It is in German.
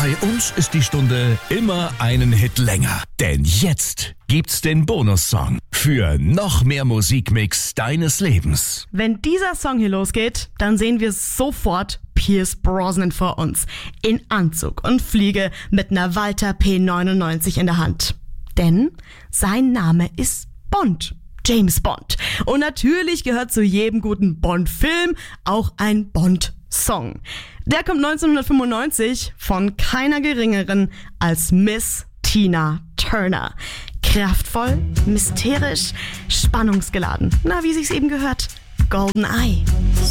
Bei uns ist die Stunde immer einen Hit länger. Denn jetzt gibt's den Bonussong für noch mehr Musikmix deines Lebens. Wenn dieser Song hier losgeht, dann sehen wir sofort Pierce Brosnan vor uns. In Anzug und Fliege mit einer Walther P99 in der Hand. Denn sein Name ist Bond. James Bond. Und natürlich gehört zu jedem guten Bond-Film auch ein Bond-Song. Der kommt 1995 von keiner geringeren als Miss Tina Turner. Kraftvoll, mysterisch, spannungsgeladen. Na, wie sich's eben gehört. Golden Eye.